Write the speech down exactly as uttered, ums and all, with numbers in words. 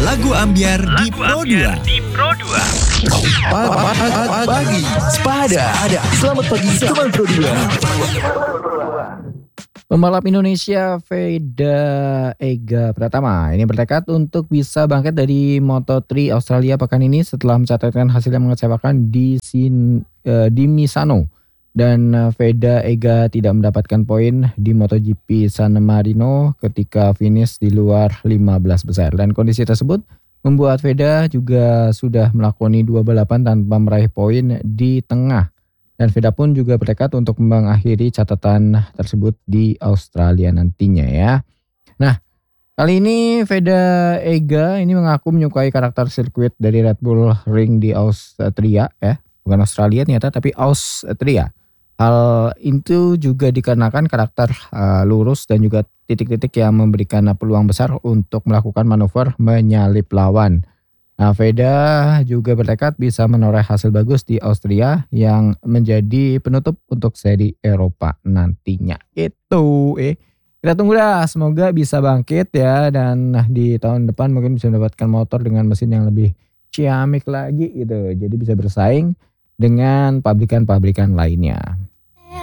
Lagu Ambyar di Pro dua. Di Pro dua. Pagi Sepada. Selamat pagi teman Pro dua. Pembalap Indonesia Veda Ega Pratama ini bertekad untuk bisa bangkit dari Moto tiga Australia pekan ini setelah mencatatkan hasil yang mengecewakan di Sin, uh, di Misano. Dan uh, Veda Ega tidak mendapatkan poin di MotoGP San Marino ketika finish di luar lima belas besar. Dan kondisi tersebut membuat Veda juga sudah melakoni dua balapan tanpa meraih poin di tengah. Dan Veda pun juga bertekad untuk mengakhiri catatan tersebut di Australia nantinya ya. Nah, kali ini Veda Ega ini mengaku menyukai karakter sirkuit dari Red Bull Ring di Austria ya. Bukan Australia ternyata tapi Austria. Hal itu juga dikarenakan karakter uh, lurus dan juga titik-titik yang memberikan peluang besar untuk melakukan manuver menyalip lawan. Nah, Veda juga bertekad bisa menoreh hasil bagus di Austria yang menjadi penutup untuk seri Eropa nantinya. Itu eh kita tunggu dah, semoga bisa bangkit ya, dan di tahun depan mungkin bisa mendapatkan motor dengan mesin yang lebih ciamik lagi gitu. Jadi bisa bersaing dengan pabrikan-pabrikan lainnya.